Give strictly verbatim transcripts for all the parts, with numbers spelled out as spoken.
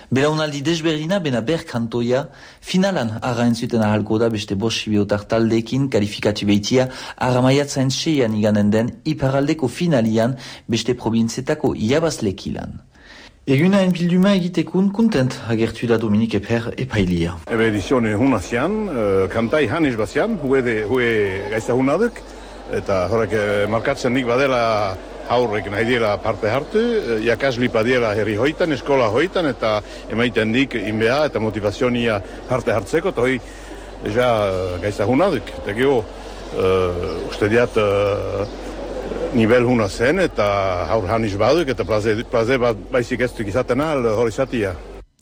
Belaunaldi desberdina, bena berkantoia, finalan arraen zuten ahalko da beste bost biotar taldekin kalifikatu behitia aramaiatzen seian iganen den iparaldeko finalian beste probintzetako iabazlekilan. Egunaen bilduma egitekun kontent agertu da Dominik Eper epailia. Ebe edizione hunazian, uh, kantai hanis bazian, hue, de, hue gaizta hunaduk, eta horrek markatzen nik badela haurrek nahi dira parte hartu, jakasli padiela herri hoitan, eskola hoitan, eta emaiten dik inbea eta motivazionia parte hartzeko, eta hoi ja gaizta hunaduk. Eta geho, uh, uste diat uh, nivel huna zen eta haur hanis baduk eta plaze, plaze bat baizik ez duk izaten al hori zatia.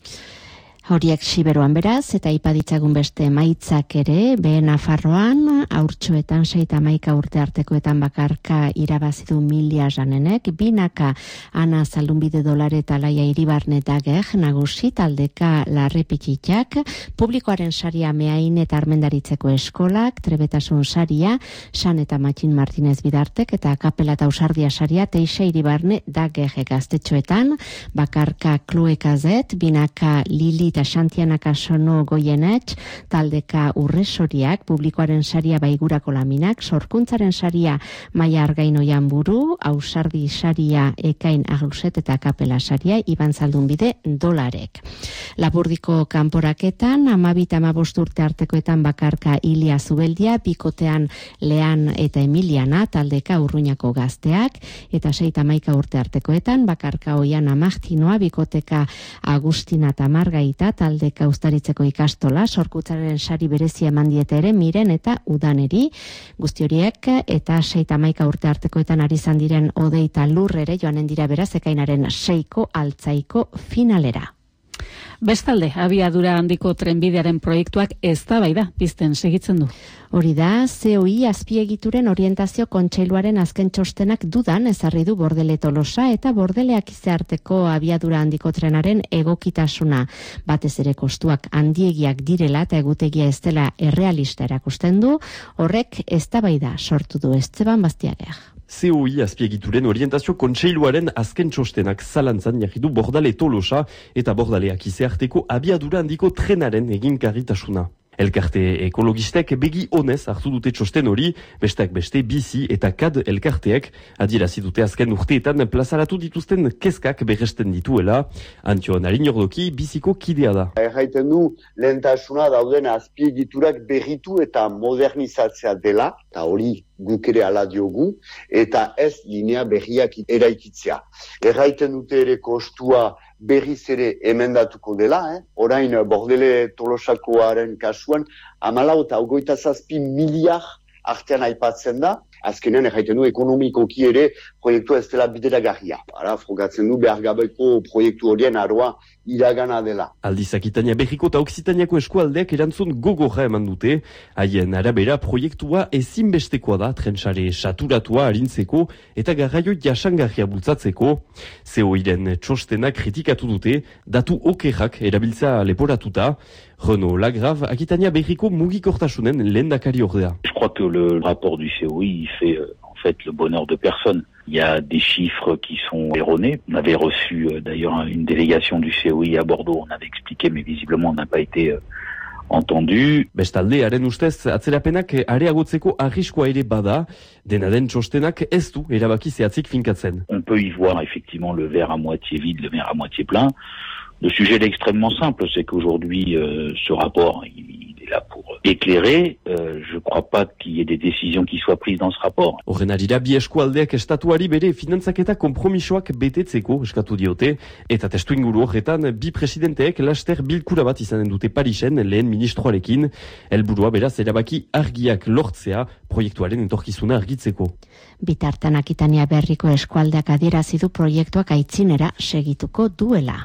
Horiek Siberuan beraz, eta ipaditzagun beste emaitzak ere, be Nafarroan, haurtxoetan seita maika urte artekoetan bakarka irabazidu milia janenek, binaka ana zaldunbide dolare eta laia iribarne dageg, nagusi taldeka larrepitxitak, publikoaren saria meain eta armendaritzeko eskolak, trebetasun saria, San eta Matxin Martinez bidartek, eta kapela eta usardia saria, teixa iribarne dageg gaztetxoetan, bakarka kluekazet, binaka Lili eta Xantiana Kasono Goienetx, taldeka urresoriak, publikoaren saria baigurako laminak, sorkuntzaren saria Maia Argainoian buru, ausardi saria Ekain Agluset eta kapela saria Iban Zaldunbide dolarek. Lapurdiko kanporaketan, amabita amabost urte artekoetan bakarka Ilia Zubeldia, bikotean Lean eta Emiliana, taldeka Urruñako gazteak, eta seita maika urte artekoetan, bakarka Oiana Martinoa, bikoteka Agustina eta Margaita, taldeka Uztaritzeko ikastola, sorkutzaren sari berezia eman diete ere Miren eta Udaneri, guzti horiek eta seita maika urte artekoetan ari izan diren odeita lurrere joanen dira beraz ekainaren seiko altzaiko finalera. Bestalde, abiadura handiko trenbidearen proiektuak eztabaida pizten segitzen du. Hori da, C O I azpiegituren orientazio kontseiluaren azken txostenak dudan ezarri du Bordele Tolosa eta Bordeleak arteko abiadura handiko trenaren egokitasuna. Batez ere kostuak handiegiak direla eta egutegia ez dela errealista erakusten du, horrek eztabaida sortu du Esteban Bastiager. C O I azpiegituren orientazio kontseiluaren azken txostenak zalantzan jarri du Bordale Tolosa eta Bordaleak arteko abiadura handiko trenaren eginkarritasuna. Elkarte ekologistek begi honez hartu dute txosten hori, besteak beste bizi eta kad elkarteek adierazi dute azken urteetan plazaratu dituzten kezkak berresten dituela. Antio Narinordoki biziko kidea da. Erraiten du lehentasuna dauden azpiegiturak berritu eta modernizatzea dela, eta hori guk ere ala diogu, eta ez linea berriak eraikitzea. Erraiten dute ere kostua berriz ere emendatuko dela, eh? Orain Bordele Tolosakoaren kasuan, hamalau eta hogeita zazpi miliar artean aipatzen da, azkenean erraiten du ekonomikoki ere proiektua ez dela bideragarria. Ara, frogatzen du behar gabeko proiektu horien aroa iragana dela. Aldiz Akitania Berriko eta Oksitaniako eskualdeak erantzun gogorra eman dute, haien arabera proiektua ezinbestekoa da trentsare saturatua arintzeko eta garraio jasangarria bultzatzeko. C O I-ren txostena kritikatu dute, datu okerrak erabiltza leporatuta. Renaud Lagrave, Akitania Berriko mugikortasunen lehendakari ordea. Je crois que le rapport du C O I il fait euh, en fait le bonheur de personne. Il y a des chiffres qui sont erronés. On avait reçu euh, d'ailleurs une délégation du C O I à Bordeaux. On avait expliqué, mais visiblement on n'a pas été euh, entendu. Bestalde, haren ustez, atzerapenak areagotzeko arriskoa ere bada, dena den txostenak ez du erabaki zehatzik finkatzen. On peut y voir effectivement le verre à moitié vide, le verre à moitié plein. Le sujet est extrêmement simple, c'est qu'aujourd'hui, euh, ce rapport, il, il est là pour éclairer. Euh, je ne crois pas qu'il y ait des décisions qui soient prises dans ce rapport. Horren arira, bi eskualdeak estatuari bere finantzaketa konpromisoak betetzeko eskatu diote, eta testu inguru horretan, bi presidenteek laster bilkura bat izanen dute Parisen lehen ministroarekin, helburua beraz erabaki argiak lortzea proiektuaren entorkizuna argitzeko. Bitartan Akitania Berriko eskualdeak adierazi du proiektuak aitzinera segituko duela.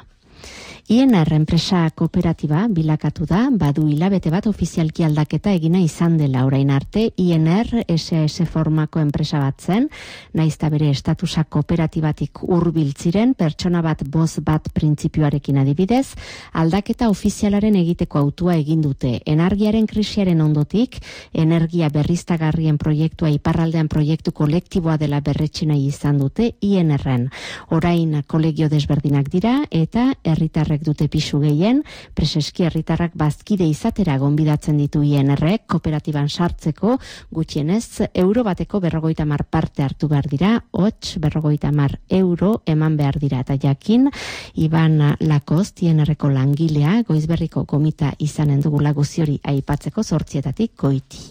I N R enpresa kooperatiba bilakatu da, badu hilabete bat ofizialki aldaketa egina izan dela orain arte. I N R S A S formako enpresa bat zen, naizta bere estatusa kooperatibatik hurbiltziren, pertsona bat boz bat printzipioarekin adibidez, aldaketa ofizialaren egiteko autua egin dute. Energiaren krisiaren ondotik, energia berriztagarrien proiektua iparraldean proiektu kolektiboa dela berretsi nahi izan dute I N R-en. Orain kolegio desberdinak dira eta herritarren herritarrek dute pisu gehien, preseski herritarrak bazkide izatera gonbidatzen ditu I N Rek kooperatiban sartzeko gutxienez euro bateko berrogeita hamar parte hartu behar dira, hots berrogeita hamar euro eman behar dira eta jakin Iban Lakost I N Rko langilea Goizberriko komita izanen dugula guziori aipatzeko zortzietatik goiti.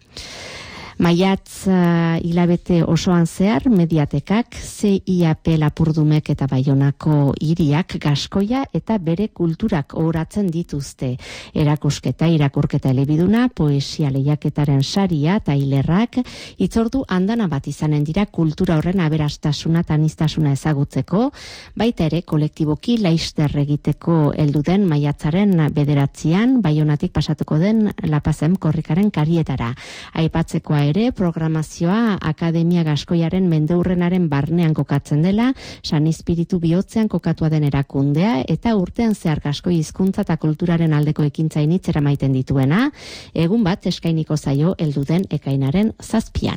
Maiatz uh, hilabete osoan zehar mediatekak C I A P Lapurdumek eta Baionako hiriak gaskoia eta bere kulturak ohoratzen dituzte. Erakusketa, irakurketa elebiduna, poesia lehiaketaren saria eta hilerrak hitzordu andana bat izanen dira kultura horren aberastasuna eta aniztasuna ezagutzeko, baita ere kolektiboki laister egiteko heldu den maiatzaren bederatzian Baionatik pasatuko den Lapazem korrikaren karietara. Aipatzekoa ere programazioa Akademia Gaskoiaren mendeurrenaren barnean kokatzen dela, San Espiritu bihotzean kokatua den erakundea eta urtean zehar Gaskoi hizkuntza eta kulturaren aldeko ekintza initzera maiten dituena, egun bat eskainiko zaio heldu den ekainaren zazpian.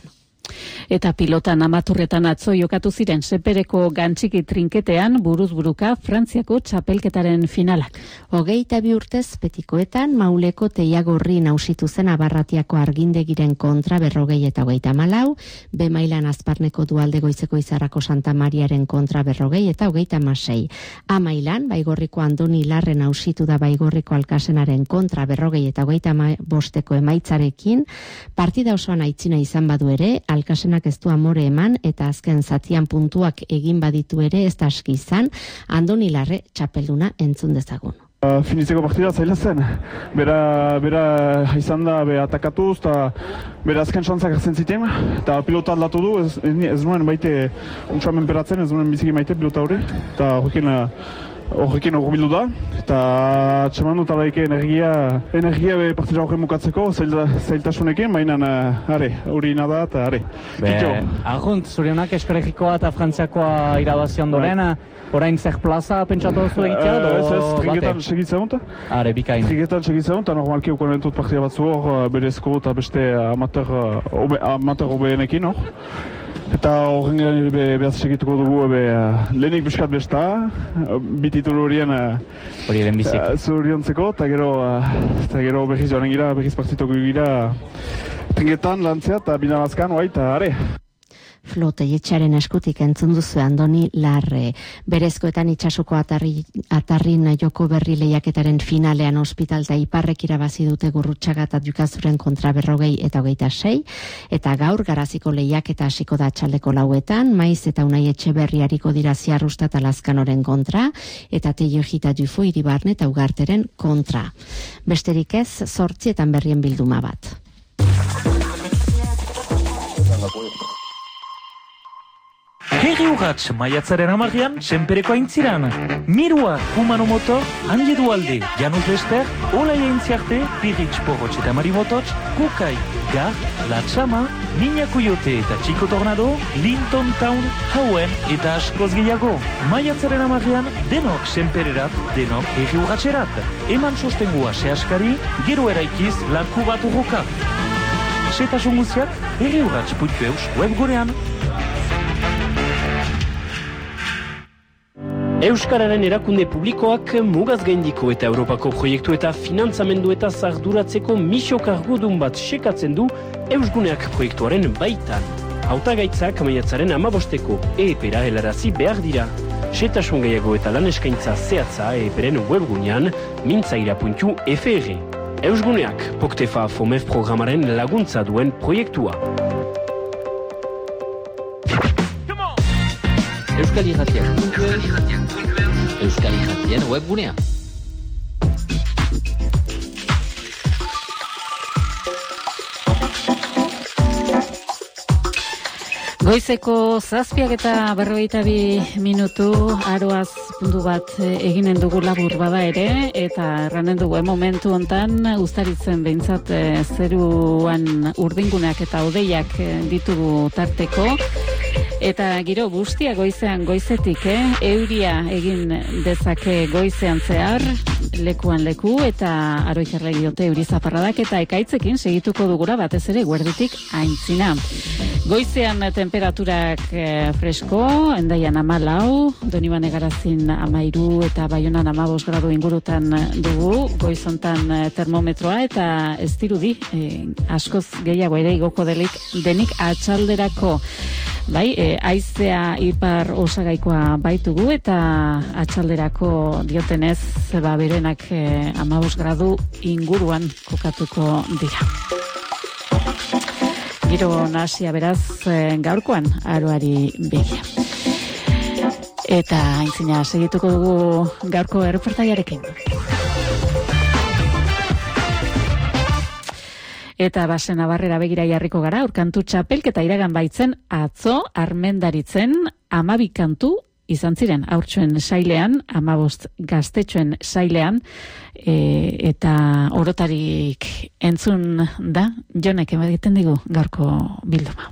Eta pilotan amaturretan atzo jokatu ziren Sepereko gantxiki trinketean buruz buruka Frantziako txapelketaren finalak. Hogeita bi urtez betikoetan Mauleko teiagorri nausitu zen Abarratiako argindegiren kontra berrogei eta hogeita malau, B mailan Azparneko dualde Goizeko Izarrako Santa Mariaren kontra berrogei eta hogeita masei. A mailan Baigorriko Andoni Larre nausitu da Baigorriko Alkasenaren kontra berrogei eta hogeita bosteko emaitzarekin, partida osoan aitzina izan badu ere, Alkasenak ez du amore eman eta azken zatian puntuak egin baditu ere ez da aski izan, Andoni Larre txapelduna entzun dezagun. Uh, finitzeko partida zaila zen. Bera, bera izan da be atakatuz eta bera azken xantzak hartzen ziten eta pilota aldatu du, ez, ez, ez nuen baite untsa menperatzen, ez nuen biziki maite pilota hori eta horrekin horrekin horbildu da eta txeman dut alaike energia energia be partida horren mukatzeko zaila, zailtasunekin, baina uh, are, hori nada eta are. Arrunt, zurionak eskarrikoa eta frantziakoa irabazi ondoren, orain zer plaza pentsatu zu egitea? Uh, ez ez, trigetan segitzen dut. Are, bikain. Trigetan segitzen dut, eta normalki ukonen dut partida batzu hor, berezko eta beste amateur, obe, amateur obeenekin hor. Eta horren behaz segituko dugu be, lehenik buskat besta, bititul horien zuriontzeko, eta gero, eta gero behiz joanen gira, behiz partituko gira trinketan lantzea eta binalazkan, oai, eta are. Floteetxaren eskutik entzun duzu Andoni Larre. Berezkoetan itsasoko atarri, atarrin joko berri lehiaketaren finalean Ospital eta Iparrek irabazi dute Gurrutxaga eta Dukazuren kontra berrogei eta hogeita sei, eta gaur Garaziko lehiaketa hasiko da atxaldeko lauetan, Maiz eta Unai Etxeberri hariko dira Ziarrusta eta Lazkanoren kontra, eta Teio Gita Dufo Iribarne eta Ugarteren kontra. Besterik ez, zortzietan berrien bilduma bat. Herri urratx, maiatzaren amarrian, Senpereko aintziran. Mirua, Humano Motor, Andi Dualde, Janus Lester, Olai Aintziarte, Piritx Porrotx eta Maribototx, Kukai, Gar, La Txama, Niña Coyote eta Chico Tornado, Linton Town, Hauen eta askoz gehiago. Maiatzaren amarrian, denok Senpererat, denok herri urratxerat. Eman sostengua sehaskari, gero eraikiz laku bat urroka. Setasun guziak, herri urratx puntu eus webgunean. Euskararen erakunde publikoak mugaz gaindiko eta Europako proiektu eta finantzamendu eta zarduratzeko misio kargudun bat sekatzen du Eusguneak proiektuaren baitan. Hautagaitzak maiatzaren amabosteko E E P-ra helarazi behar dira. Setasun gehiago eta lan eskaintza zehatza E E P-ren webgunean mintzaira puntu F R. Eusguneak, Poktefa Fomef programaren laguntza duen proiektua. Euskal Irratiak, Euskal Irratien webgunea. Goizeko zazpiak eta berrogeita bi minutu aroaz puntu bat eginen dugu labur bada ere, eta erranen dugu momentu hontan uztaritzen behintzat zeruan urdinguneak eta odeiak ditugu tarteko. Eta giro guztia goizean goizetik, eh? Euria egin dezake goizean zehar, lekuan leku, eta aroikerrek diote euri zaparradak, eta ekaitzekin segituko dugura batez ere guerditik aintzina. Goizean temperaturak eh, fresko, Endaian amalau, Donibane Garazin amairu eta Baionan amabos gradu ingurutan dugu, goizontan eh, termometroa, eta ez dirudi, eh, askoz gehiago ere igoko delik, denik atxalderako. Bai, e, aizea ipar osagaikoa baitugu eta atxalderako diotenez, ba, berenak e, amabos gradu inguruan kokatuko dira. Giro nahasia beraz e, gaurkoan aroari begia. Eta aintzina segituko dugu gaurko erreportaiarekin. Eta basen abarrera begira jarriko gara, urkantu txapelketa iragan baitzen atzo armendaritzen amabi kantu izan ziren haurtxoen sailean, amabost gaztetxoen sailean, e, eta orotarik entzun da, Jonek ematen digu gaurko bilduma.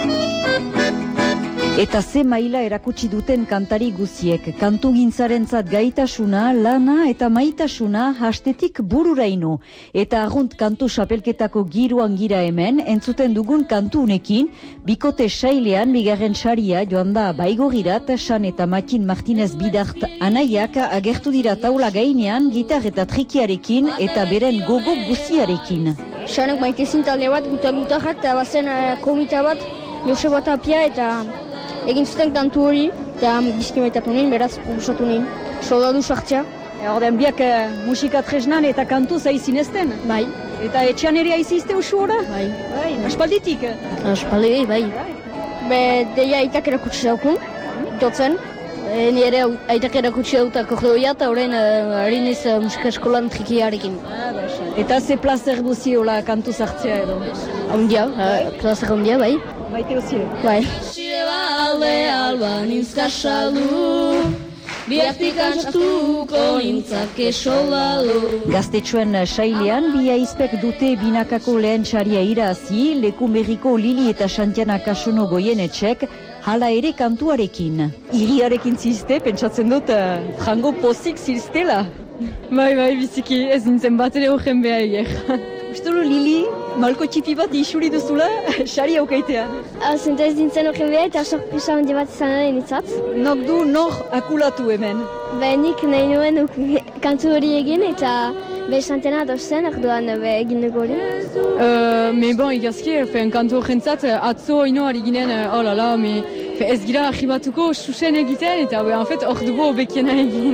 Eta ze maila erakutsi duten kantari guziek, kantu gintzarentzat gaitasuna, lana eta maitasuna hastetik bururaino. Eta arrunt kantu xapelketako giroan gira hemen, entzuten dugun kantu unekin, bikote sailean bigarren saria joan da Baigogirat, San eta Makin Martinez Bidart anaiak agertu dira taula gainean, gitar eta trikiarekin eta beren gogo guziarekin. Sanek maitezin talde bat, gutar-gutarrak, eta bazen uh, komita bat, Joseba Tapia eta egin zuten kantu hori, eta bizkimaitatu nien, beraz, proposatu nien. Soldadu sartzea. Orden biak uh, musika tresnan eta kantu zaizinezten? Bai. Eta etxean ere aizizte usu ora? Bai. Bai, aspalditik? Aspalditik, bai. Be, deia aitak erakutsi daukun, totzen. E, ni ere aitak erakutsi dauta kordoia, eta horrein uh, harin ez uh, musika eskolan trikiarekin. Ah, eta ze plazer duziola kantu sartzea edo? Ondia, uh, plazer ondia, bai. Maite ozie? Bai. Alde alban izkasalu, biartik antzuko nintzake soldalu. Gaztetxoen sailean, bi aizpek dute binakako lehen txaria irazi, Lekunberriko Lili eta Santiana Kasono goienetxek, hala ere kantuarekin. Iriarekin zizte, pentsatzen dut, jango pozik ziztela. Bai, bai, biziki, ez nintzen bat ere horren beha eger. Ustolo, Lili, malko txipi bat isuri duzula, xari aukaitea. Zenta ez dintzen horren beha eta sorpresa handi bat izan da initzat. Nok du, nor akulatu hemen? Ba, nik nahi nuen kantu hori egin eta be Santiana dozen, erdoan be egin dugu hori. Uh, me bon, igazki, kantu horren zat, atzo ino ari ginen, oh la la, me, ez gira arribatuko susen egiten eta be, en fait, hor dugu bekiena egin.